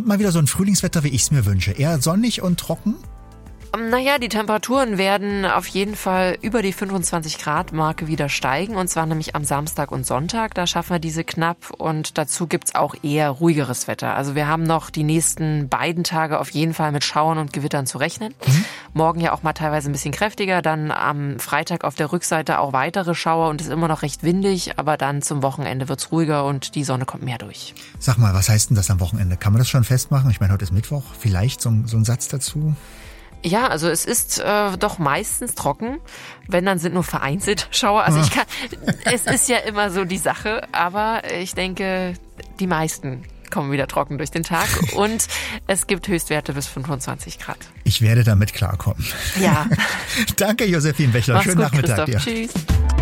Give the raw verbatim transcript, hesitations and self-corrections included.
kommt mal wieder so ein Frühlingswetter, wie ich es mir wünsche. Eher sonnig und trocken? Naja, die Temperaturen werden auf jeden Fall über die fünfundzwanzig Grad Marke wieder steigen, und zwar nämlich am Samstag und Sonntag. Da schaffen wir diese knapp, und dazu gibt's auch eher ruhigeres Wetter. Also wir haben noch die nächsten beiden Tage auf jeden Fall mit Schauern und Gewittern zu rechnen. Mhm. Morgen ja auch mal teilweise ein bisschen kräftiger, dann am Freitag auf der Rückseite auch weitere Schauer und es ist immer noch recht windig, aber dann zum Wochenende wird's ruhiger und die Sonne kommt mehr durch. Sag mal, was heißt denn das am Wochenende? Kann man das schon festmachen? Ich meine, heute ist Mittwoch. Vielleicht so, so ein Satz dazu? Ja, also es ist äh, doch meistens trocken, wenn, dann sind nur vereinzelt Schauer. Also ich kann, es ist ja immer so die Sache, aber ich denke, die meisten kommen wieder trocken durch den Tag und es gibt Höchstwerte bis fünfundzwanzig Grad. Ich werde damit klarkommen. Ja. Danke, Josephine Bechler. Mach's Schönen gut, Nachmittag Christoph. dir. Tschüss.